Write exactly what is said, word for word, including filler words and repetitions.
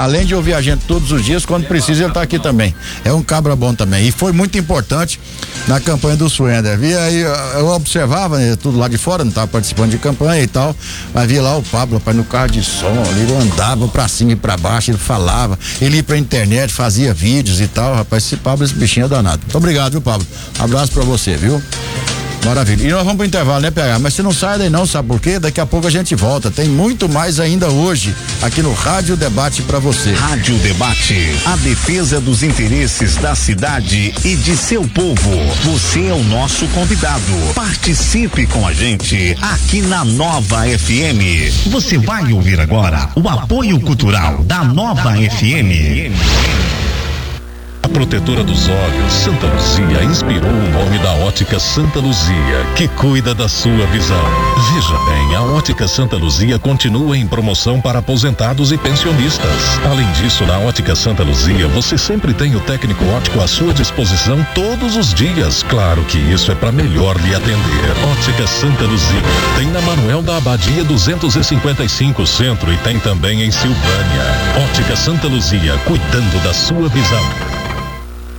além de ouvir a gente todos os dias, quando precisa ele tá aqui também. É um cabra bom também. E foi muito importante na campanha do Suender. Via aí, eu observava, né, tudo lá de fora, não tava participando de campanha e tal, mas via lá o Pablo, rapaz, no carro de som, ele andava pra cima e pra baixo, ele falava, ele ia pra internet, fazia vídeos e tal, rapaz, esse Pablo, esse bichinho é danado. Muito obrigado, viu, Pablo? Abraço pra você, viu? Maravilha. E nós vamos pro intervalo, né, P H? Mas você não sai daí não, sabe por quê? Daqui a pouco a gente volta. Tem muito mais ainda hoje aqui no Rádio Debate pra você. Rádio Debate, a defesa dos interesses da cidade e de seu povo. Você é o nosso convidado. Participe com a gente aqui na Nova F M. Você vai ouvir agora o apoio cultural da Nova F M. A protetora dos olhos, Santa Luzia, inspirou o nome da Ótica Santa Luzia, que cuida da sua visão. Veja bem, a Ótica Santa Luzia continua em promoção para aposentados e pensionistas. Além disso, na Ótica Santa Luzia, você sempre tem o técnico óptico à sua disposição todos os dias. Claro que isso é para melhor lhe atender. Ótica Santa Luzia tem na Manuel da Abadia duzentos e cinquenta e cinco Centro e tem também em Silvânia. Ótica Santa Luzia, cuidando da sua visão.